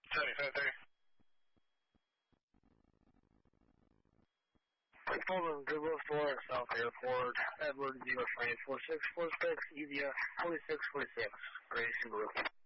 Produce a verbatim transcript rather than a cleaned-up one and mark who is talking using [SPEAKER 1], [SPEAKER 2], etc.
[SPEAKER 1] seventy-five thirty.
[SPEAKER 2] Poland, Goodwill Store, South Airport, Edward zero five four six four six, Evia forty-six forty-six, Gray Subaru.